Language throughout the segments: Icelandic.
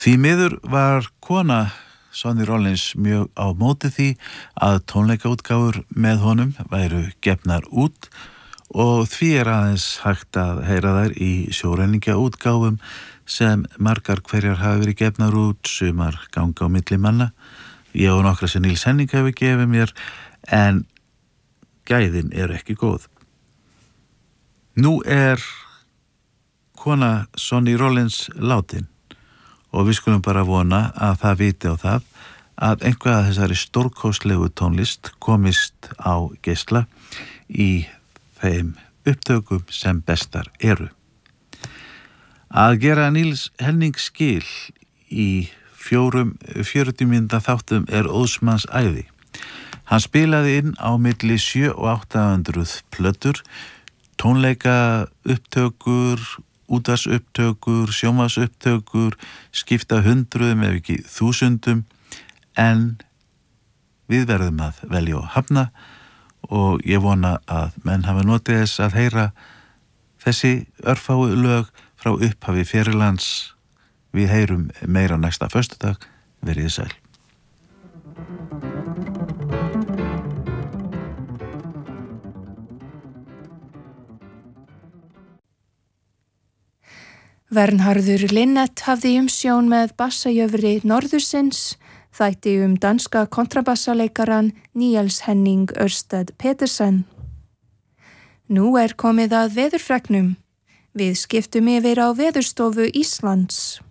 Því miður var kona Sonny Rollins mjög á móti því að tónleikaútgáfur með honum væru gefnar út og því aðeins hægt að heyra þær í sjóræningjaútgáfum sem margar hverjar hafa verið gefnar út, sumar ganga á milli manna. Ég og nokkra sem Níels Henning hefur gefið mér, en gæðin eru ekki góð. Nú kona Sonny Rollins látin og við skulum bara vona að það viti á það að einhvað af þessari stórkostlegu tónlist komist á geisla í þeim upptökum sem bestar eru. Að gera Níels Henning skil í 40 mínútna þáttum óðsmanns æði. Hann spilaði inn á milli 700 og 800 plötur, tónleika upptökur, útvarpsupptökur, sjónvarpsupptökur, skipta hundruðum ef ekki þúsundum, en við verðum að velja og hafna og ég vona að menn hafa notið þess að heyra þessi örfáu lög frá upphafi ferilans. Við heyrum meira næsta föstudag, verið sæl. Vernharður Linnet hafði umsjón með bassajöfri Norðursins, þætti danska kontrabassaleikaran Níels Henning Ørsted Petersen. Nú komið að veðurfregnum. Við skiptum yfir á Veðurstofu Íslands.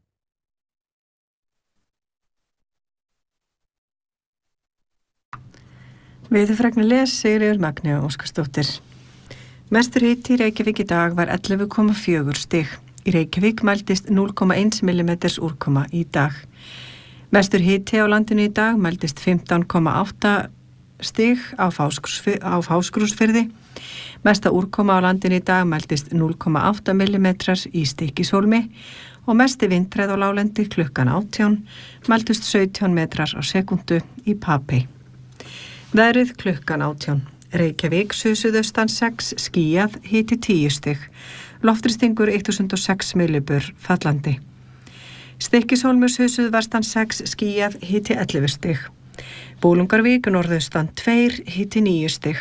Veðurfregni Sigríður Magnea Óskarsdóttir. Mestur hiti í Reykjavík í dag var 11,4 stig. Í Reykjavík mældist 0,1 mm úrkoma í dag. Mestur hiti á landinu í dag mældist 15,8 stig á Fáskrúsfirði. Mesta úrkoma á landinu í dag mældist 0,8 mm í Stykkishólmi og mesti vindhraði á láglendi klukkan 18 mældust 17 metrar á sekúndu í Papey. Veðrið klukkan 18. Reykjavík suðaustan 6, skýjað, hiti 10 stig. Loftþrýstingur 1006 millibur fallandi. Stykkishólmur suðvestan 6, skýjað, hiti 11 stig. Bólungarvík norðaustan 2, hiti 9 stig.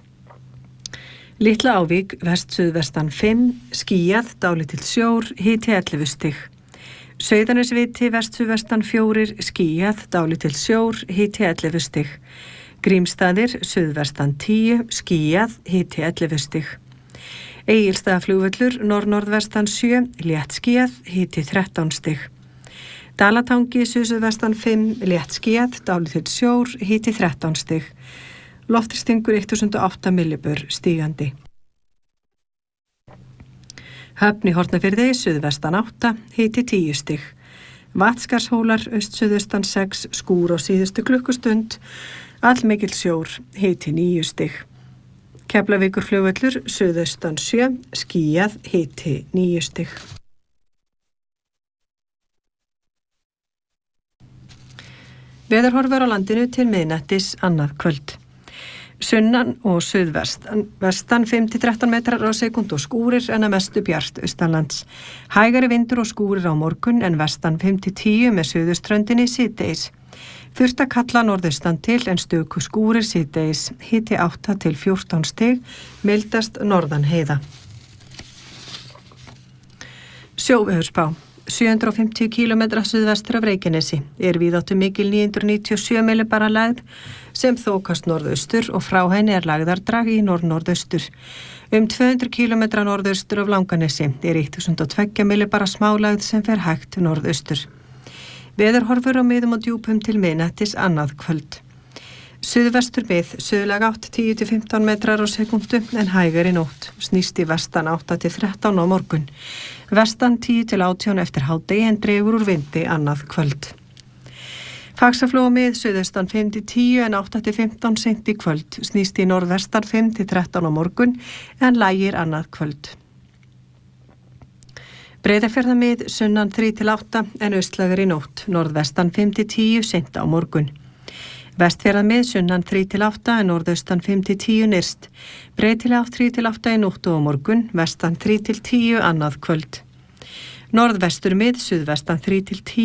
Litla Ávík vest-suðvestan 5, skýjað, dálítill sjór, hiti 11 stig. Sauðanesviti vest-suðvestan 4, skýjað, dálítill sjór, hiti 11 stig. Grímsstaðir suðvestan 10, skýjað, hiti 11 stig. Egilsstaðaflugvöllur norðnorðvestan 7, léttskýjað, hiti 13 stig. Dalatangi suðvestan 5, léttskýjað, dálítill sjór, hiti 13 stig. Loftþrýstingur 1008 millibur stígandi. Höfn í Hornafirði suðvestan 8, hiti 10 stig. Vatnskarshólar austsuðaustan 6, skúr á síðustu klukkustund, allmikill sjór, hiti 9 stig. Keflavíkurflugvöllur suðaustan 7, skýjað, hiti 9 stig. Veðurhorfur á landinu til miðnættis annað kvöld. Sunnan og suðvestan, vestan 5-13 metrar á sekúndu og skúrir en að mestu bjart austanlands. Hægari vindur og skúrir á morgun en vestan 5-10 með suðuströndinni síðdegis. Þurrt að kalla norðaustan til en stöku skúrir síðdegis, hiti 8-14 stig, mildast norðan heiða. Sjóveðurspá. 750 km suðvestur af Reykjanesi víðáttu mikil 997 millibara lægð sem þokast norðaustur og frá henni lægðardrag í norðnorðaustur. 200 km norðaustur af Langanesi 1002 millibara smálægð sem fer hægt norðaustur. Veðurhorfur á miðum og djúpum til miðnættis annað kvöld. Suðvestur við, suðlæg átt 10-15 metrar á sekúndu en hægari nótt, snýst í vestan 8-13 á morgun. Vestan 10-18 eftir hádegi en dregur úr vindi annað kvöld. Faxaflóa mið, suðaustan 5-10 en 8-15 seint í kvöld, snýst í norðvestan 5-13 á morgun en lægir annað kvöld. Breiðafjarðarmið, sunnan 3-8 en austlægari nótt, norðvestan 5-10 seint á morgun. Vestfjarðarmið, sunnan 3-8 en norðaustan 5-10 nyrst. Breiðtileg 3-8 í nótt og á morgun, vestan 3-10 annað kvöld. Norðvesturmið, suðvestan 3-10